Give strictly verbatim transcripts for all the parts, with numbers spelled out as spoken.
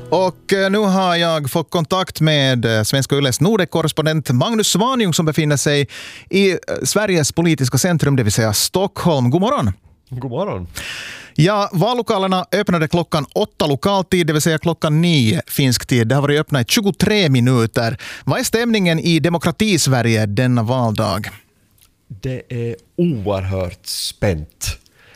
Och nu har jag fått kontakt med Svenska Yles Nordek-korrespondent Magnus Svanjung som befinner sig i Sveriges politiska centrum, det vill säga Stockholm. God morgon! God morgon! Ja, vallokalerna öppnade klockan åtta lokaltid, det vill säga klockan nio finsk tid. Det har varit öppna i tjugotre minuter. Vad är stämningen i demokrati-Sverige denna valdag? Det är oerhört spänt.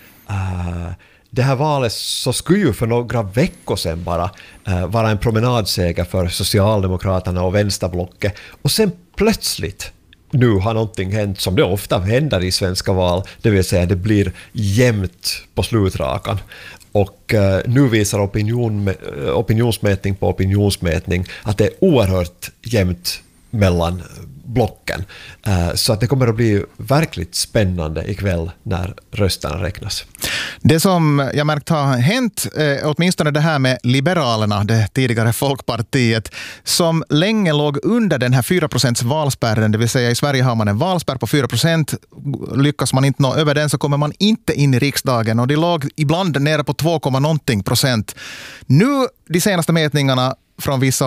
Uh, det här valet så skulle ju för några veckor sedan bara uh, vara en promenadseger för Socialdemokraterna och Vänsterblocket. Och sen plötsligt nu har någonting hänt som det ofta händer i svenska val. Det vill säga det blir jämnt på slutrakan. Och uh, nu visar opinion, opinionsmätning på opinionsmätning att det är oerhört jämnt mellan blocken. Uh, så att det kommer att bli verkligt spännande ikväll när rösterna räknas. Det som jag märkt har hänt, eh, åtminstone det här med Liberalerna, det tidigare Folkpartiet, som länge låg under den här fyra procents valspärren, det vill säga i Sverige har man en valspärr på fyra procent. Lyckas man inte nå över den så kommer man inte in i riksdagen, och de låg ibland nere på två, någonting procent. Nu, de senaste mätningarna från vissa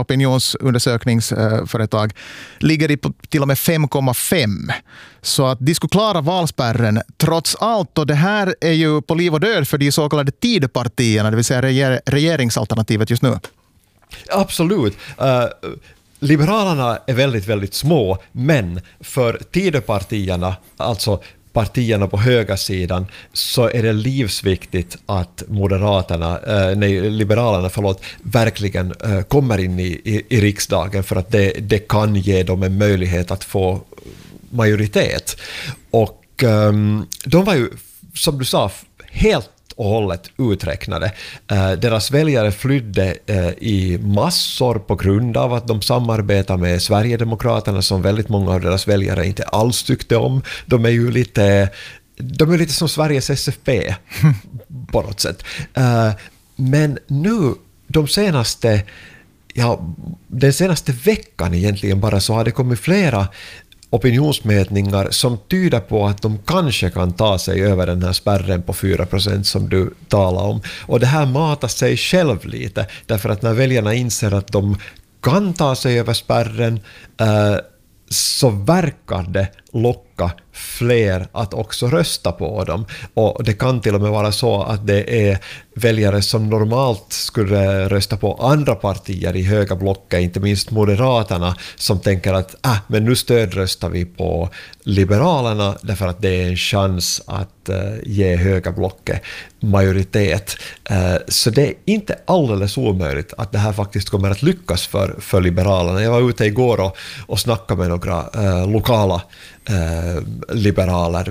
opinionsundersökningsföretag ligger det på till och med fem komma fem. Så att de skulle klara valspärren trots allt, och det här är ju på liv och död för de så kallade tidpartierna, det vill säga reger- regeringsalternativet just nu. Absolut. Uh, Liberalerna är väldigt, väldigt små, men för tidpartierna, alltså partierna på höga sidan, så är det livsviktigt att Moderaterna, eh, nej, Liberalerna förlåt, verkligen eh, kommer in i, i, i riksdagen, för att det, det kan ge dem en möjlighet att få majoritet. Och eh, de var ju, som du sa, helt och hållet uträknade. Eh, deras väljare flydde eh, i massor på grund av att de samarbetar med Sverigedemokraterna, som väldigt många av deras väljare inte alls tyckte om. De är ju lite, de är lite som Sveriges S F P på något sätt. Eh, men nu, de senaste, ja, den senaste veckan egentligen bara, så har det kommit flera opinionsmätningar som tyder på att de kanske kan ta sig över den här spärren på fyra procent som du talar om. Och det här matar sig själv lite, därför att när väljarna inser att de kan ta sig över spärren eh, så verkar det locka fler att också rösta på dem. Och det kan till och med vara så att det är väljare som normalt skulle rösta på andra partier i höga blocket, inte minst Moderaterna, som tänker att ah, men nu stödröstar vi på Liberalerna därför att det är en chans att uh, ge höga blocket majoritet. Uh, så det är inte alldeles omöjligt att det här faktiskt kommer att lyckas för, för Liberalerna. Jag var ute igår och, och snackade med några uh, lokala Uh, liberaler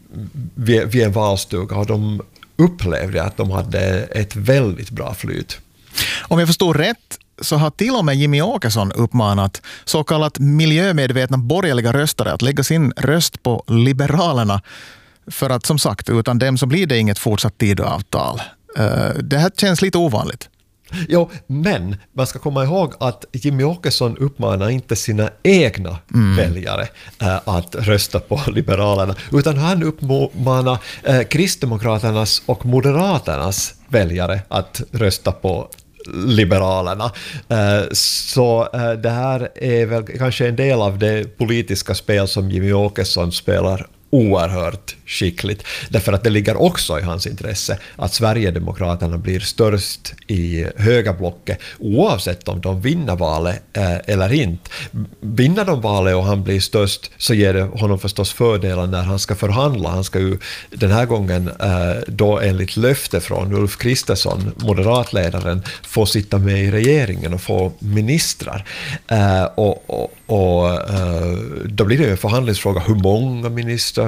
vid, vid en valstuga, och de upplevde att de hade ett väldigt bra flyt. Om jag förstår rätt så har till och med Jimmie Åkesson uppmanat så kallat miljömedvetna borgerliga röstare att lägga sin röst på Liberalerna, för att som sagt, utan dem så blir det inget fortsatt Tidöavtal. Uh, det här känns lite ovanligt. Jo, men man ska komma ihåg att Jimmie Åkesson uppmanar inte sina egna mm. väljare äh, att rösta på Liberalerna, utan han uppmanar äh, Kristdemokraternas och Moderaternas väljare att rösta på Liberalerna. Uh, så uh, det här är väl kanske en del av det politiska spel som Jimmie Åkesson spelar oerhört skickligt, därför att det ligger också i hans intresse att Sverigedemokraterna blir störst i höga blocket, oavsett om de vinner valet eh, eller inte. Vinner de valet och han blir störst, så ger det honom förstås fördelar när han ska förhandla. Han ska ju den här gången eh, då enligt löfte från Ulf Kristersson, moderatledaren, få sitta med i regeringen och få ministrar. Eh, och, och, och eh, då blir det ju en förhandlingsfråga hur många ministrar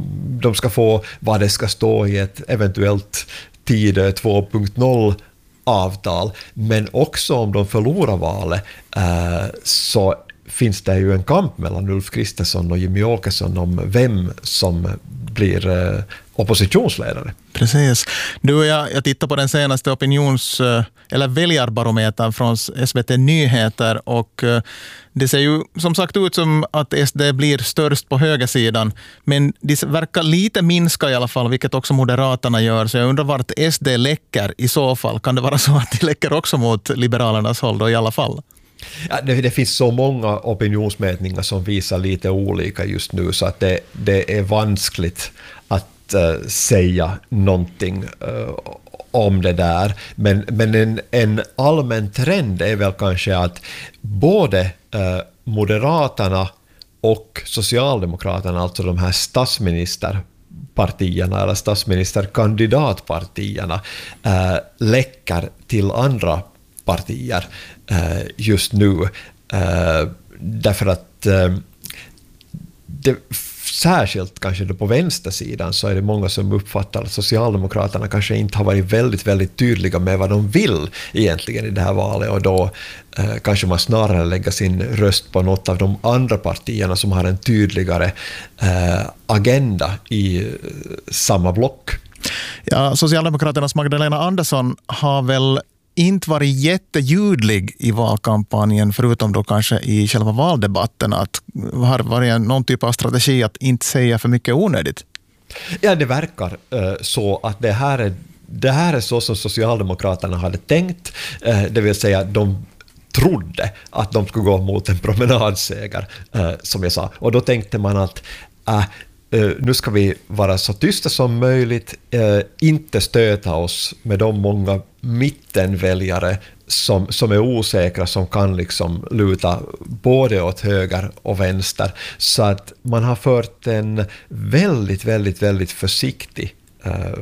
de ska få, vad det ska stå i ett eventuellt Tidö två punkt noll avtal, men också om de förlorar valet eh, så finns det ju en kamp mellan Ulf Kristersson och Jimmie Åkesson om vem som blir eh, oppositionsledare. Precis. Du och jag, jag tittar på den senaste opinions- eller väljarbarometern från S V T Nyheter och det ser ju som sagt ut som att S D blir störst på högersidan, men det verkar lite minska i alla fall, vilket också Moderaterna gör, så jag undrar vart S D läcker i så fall. Kan det vara så att det läcker också mot Liberalernas håll då i alla fall? Ja, det, det finns så många opinionsmätningar som visar lite olika just nu så att det, det är vanskligt att uh, säga någonting uh, om det där. Men, men en, en allmän trend är väl kanske att både uh, Moderaterna och Socialdemokraterna, alltså de här statsministerpartierna eller statsministerkandidatpartierna, uh, läcker till andra partier uh, just nu. Uh, därför att uh, det, särskilt kanske då på vänstersidan så är det många som uppfattar att Socialdemokraterna kanske inte har varit väldigt, väldigt tydliga med vad de vill egentligen i det här valet, och då eh, kanske man snarare lägger sin röst på något av de andra partierna som har en tydligare eh, agenda i eh, samma block. Ja, Socialdemokraternas Magdalena Andersson har väl inte varit jätteljudlig i valkampanjen, förutom då kanske i själva valdebatten, att har varit någon typ av strategi att inte säga för mycket onödigt. Ja, det verkar uh, så att det här är, det här är så som Socialdemokraterna hade tänkt, uh, det vill säga de trodde att de skulle gå mot en promenadseger, uh, som jag sa, och då tänkte man att uh, Uh, nu ska vi vara så tysta som möjligt, uh, inte stöta oss med de många mittenväljare som, som är osäkra, som kan liksom luta både åt höger och vänster. Så att man har fört en väldigt, väldigt, väldigt försiktig uh,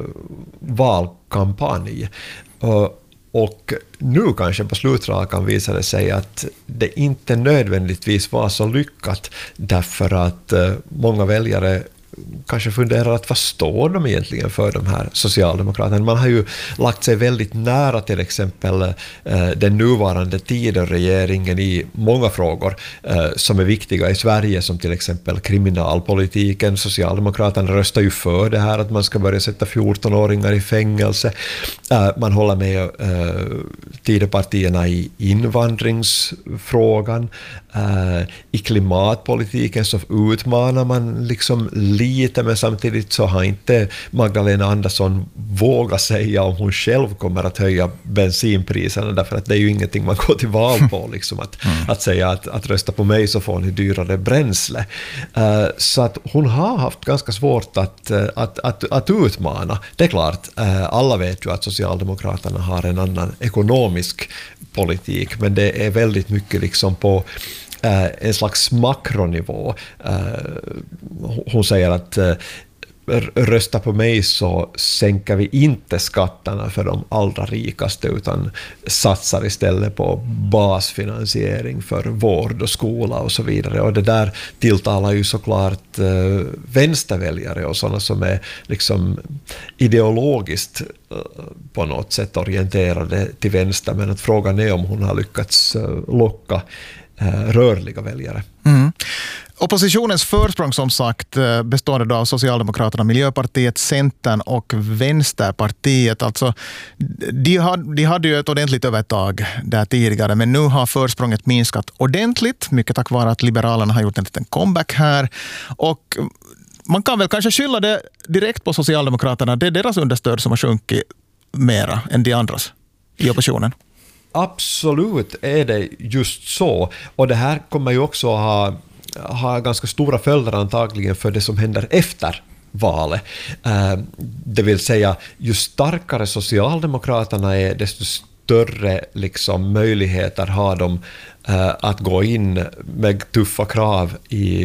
valkampanj. Uh, Och nu kanske på slutrakan visar det sig att det inte nödvändigtvis var så lyckat, därför att uh, många väljare kanske funderar att vad står de egentligen för, de här Socialdemokraterna. Man har ju lagt sig väldigt nära till exempel eh, den nuvarande Tidöregeringen i många frågor eh, som är viktiga i Sverige, som till exempel kriminalpolitiken. Socialdemokraterna röstar ju för det här att man ska börja sätta fjorton-åringar i fängelse. Eh, man håller med eh, Tidöpartierna i invandringsfrågan. Uh, I klimatpolitiken så utmanar man liksom lite, men samtidigt så har inte Magdalena Andersson vågat säga om hon själv kommer att höja bensinpriserna, därför att det är ju ingenting man går till val på, liksom att, mm. att säga att, att rösta på mig så får ni dyrare bränsle. Uh, så att hon har haft ganska svårt att, att, att, att utmana. Det är klart, uh, alla vet ju att Socialdemokraterna har en annan ekonomisk politik, men det är väldigt mycket liksom på Uh, en slags makronivå. Uh, hon säger att uh, rösta på mig så sänker vi inte skatterna för de allra rikaste, utan satsar istället på basfinansiering för vård och skola och så vidare. Och det där tilltalar ju såklart uh, vänsterväljare och sådana som är liksom ideologiskt uh, på något sätt orienterade till vänster, men att frågan är om hon har lyckats uh, locka rörliga väljare. Mm. Oppositionens försprång som sagt består av Socialdemokraterna, Miljöpartiet, Centern och Vänsterpartiet. Alltså, de, hade, de hade ju ett ordentligt övertag där tidigare, men nu har försprånget minskat ordentligt, mycket tack vare att Liberalerna har gjort en liten comeback här. Och man kan väl kanske skylla det direkt på Socialdemokraterna. Det är deras understöd som har sjunkit mera än de andras i oppositionen. Absolut är det just så. Och det här kommer ju också ha, ha ganska stora följder antagligen för det som händer efter valet. Uh, det vill säga, ju starkare Socialdemokraterna är, desto större liksom möjligheter har de uh, att gå in med tuffa krav i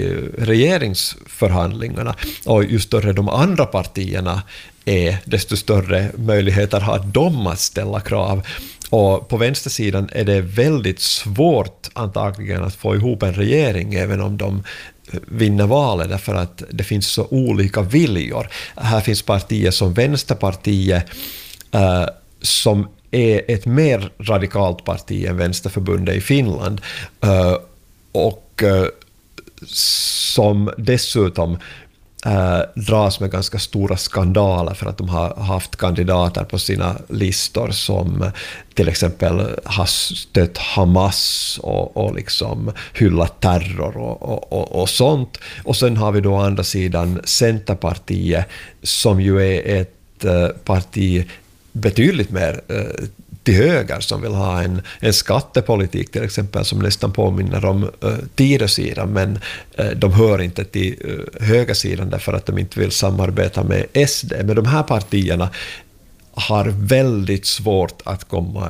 regeringsförhandlingarna. Och ju större de andra partierna är, desto större möjligheter har de att ställa krav. Och på vänstersidan är det väldigt svårt antagligen att få ihop en regering även om de vinner valet, därför att det finns så olika viljor. Här finns partier som Vänsterpartiet eh, som är ett mer radikalt parti än Vänsterförbundet i Finland eh, och eh, som dessutom äh, dras med ganska stora skandaler för att de har haft kandidater på sina listor som till exempel har stött Hamas och, och liksom hyllat terror och, och, och, och sånt. Och sen har vi då å andra sidan Centerpartiet som ju är ett äh, parti betydligt mer äh, till höger som vill ha en, en skattepolitik till exempel som nästan påminner om uh, Tidösidan, men uh, de hör inte till uh, högersidan därför att de inte vill samarbeta med S D. Men de här partierna har väldigt svårt att komma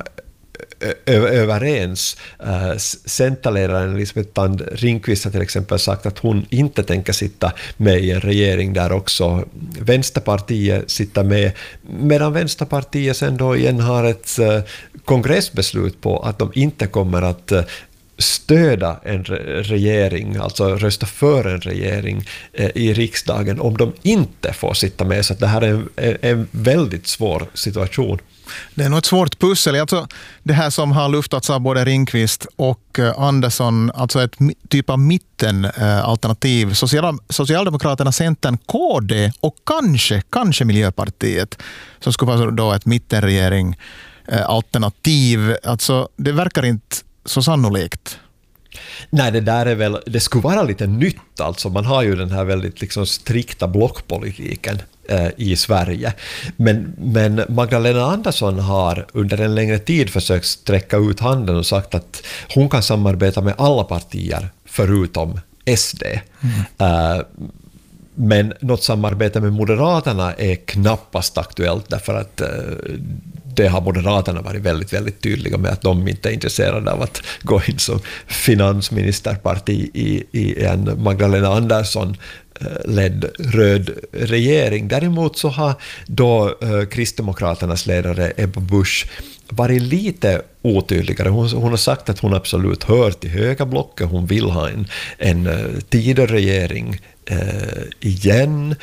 ö- överens. Uh, Centerledaren Elisabeth Thand Ringqvist har till exempel sagt att hon inte tänker sitta med i en regering där också Vänsterpartiet sitter med, medan Vänsterpartiet sen då igen har ett uh, kongressbeslut på att de inte kommer att uh, stöda en re- regering, alltså rösta för en regering eh, i riksdagen om de inte får sitta med. Så att det här är en, en, en väldigt svår situation. Det är nog ett svårt pussel. Alltså, det här som har luftats av både Ringqvist och Andersson, alltså ett typ av mittenalternativ. Social, Socialdemokraterna, Centern, K D och kanske, kanske Miljöpartiet som skulle vara då ett mittenregering alternativ. Alltså, det verkar inte så sannolikt. Nej, det där är väl, det skulle vara lite nytt alltså. Man har ju den här väldigt liksom strikta blockpolitiken eh, i Sverige. Men, men Magdalena Andersson har under en längre tid försökt sträcka ut handen och sagt att hon kan samarbeta med alla partier förutom S D. Mm. Uh, men något samarbete med Moderaterna är knappast aktuellt därför att uh, det har Moderaterna varit väldigt, väldigt tydliga med att de inte är intresserade av att gå in som finansministerparti i, i en Magdalena Andersson ledd röd regering. Däremot så har då eh, Kristdemokraternas ledare Ebba Busch varit lite otydligare. Hon, hon har sagt att hon absolut hör till högerblocket. Hon vill ha en, en uh, Tidöregering uh, igen.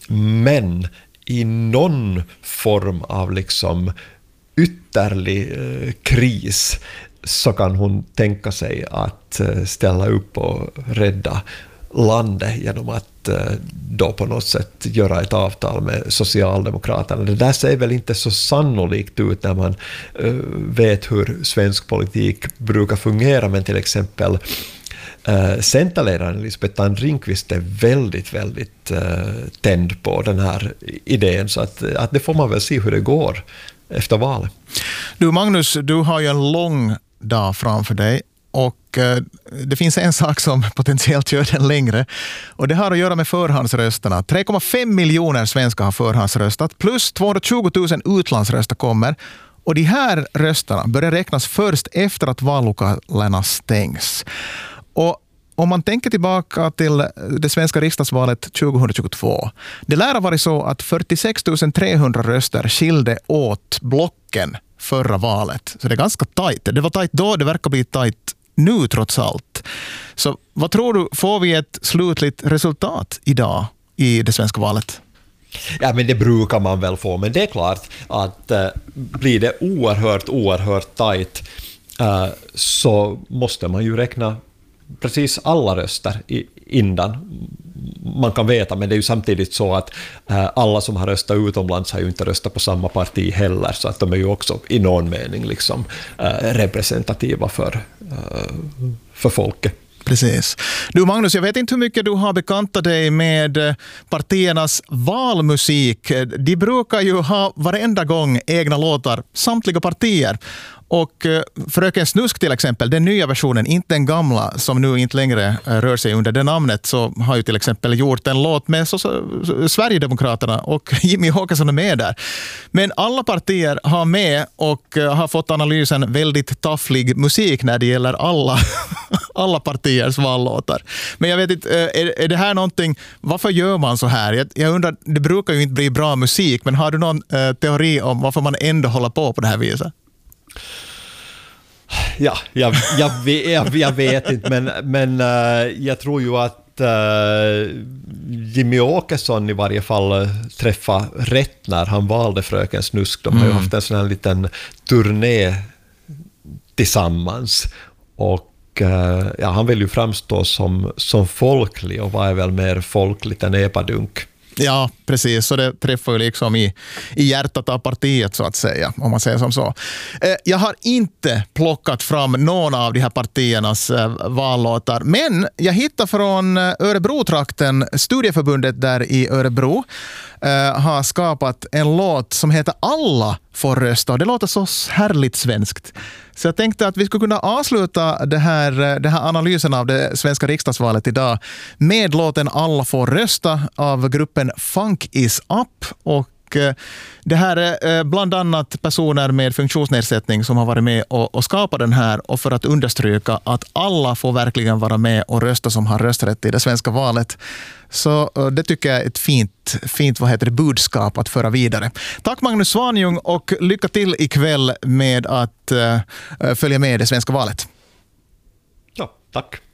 Men i någon form av liksom ytterlig uh, kris så kan hon tänka sig att uh, ställa upp och rädda landet genom att uh, då på något sätt göra ett avtal med Socialdemokraterna. Det där ser väl inte så sannolikt ut när man uh, vet hur svensk politik brukar fungera, men till exempel uh, Centerledaren Elisabeth Thand Ringqvist är väldigt, väldigt uh, tänd på den här idén, så att, att det får man väl se hur det går efter valet. Du Magnus, du har ju en lång dag framför dig. Och eh, det finns en sak som potentiellt gör den längre. Och det har att göra med förhandsrösterna. tre komma fem miljoner svenskar har förhandsröstat. Plus tvåhundratjugo tusen utlandsröster kommer. Och de här rösterna börjar räknas först efter att vallokalerna stängs. Och om man tänker tillbaka till det svenska riksdagsvalet tjugohundratjugotvå. Det lär ha varit så att fyrtiosex tusen trehundra röster skilde åt blocken förra valet. Så det är ganska tajt. Det var tajt då, det verkar bli tajt nu trots allt. Så vad tror du, får vi ett slutligt resultat idag i det svenska valet? Ja, men det brukar man väl få, men det är klart att eh, blir det oerhört, oerhört tajt eh, så måste man ju räkna precis alla röster i, innan man kan veta, men det är ju samtidigt så att äh, alla som har röstat utomlands har ju inte röstat på samma parti heller, så att de är ju också i någon mening liksom äh, representativa för, äh, för folket. Precis. Du Magnus, jag vet inte hur mycket du har bekantat dig med partiernas valmusik. De brukar ju ha varenda gång egna låtar, samtliga partier. Och Fröken Snusk till exempel, den nya versionen, inte den gamla som nu inte längre rör sig under det namnet, så har ju till exempel gjort en låt med så, så, Sverigedemokraterna och Jimmy Åkesson är med där. Men alla partier har med och har fått analysen väldigt tafflig musik när det gäller alla, alla partiers vallåtar. Men jag vet inte, är, är det här någonting, varför gör man så här? Jag, jag undrar, det brukar ju inte bli bra musik, men har du någon eh, teori om varför man ändå håller på på det här viset? Ja, jag, jag, jag, jag vet inte, men, men uh, jag tror ju att uh, Jimmy Åkesson i varje fall träffade rätt när han valde Fröken Snusk. De har ju haft en sån här liten turné tillsammans och uh, ja, han vill ju framstå som, som folklig och vad är väl mer folkligt än epadunk. Ja, precis. Så det träffar ju liksom i, i hjärtat av partiet så att säga, om man säger som så. Eh, jag har inte plockat fram någon av de här partiernas eh, vallåtar, men jag hittar från Örebro-trakten, studieförbundet där i Örebro eh, har skapat en låt som heter Alla får rösta. Det låter så härligt svenskt. Så jag tänkte att vi skulle kunna avsluta det här, den här analysen av det svenska riksdagsvalet idag med låten Alla får rösta av gruppen Funk is up. Och det här är bland annat personer med funktionsnedsättning som har varit med och, och skapat den här, och för att understryka att alla får verkligen vara med och rösta som har rösträtt i det svenska valet. Så det tycker jag är ett fint, fint vad heter det, budskap att föra vidare. Tack Magnus Svanjung, och lycka till ikväll med att uh, följa med i det svenska valet. Ja, tack.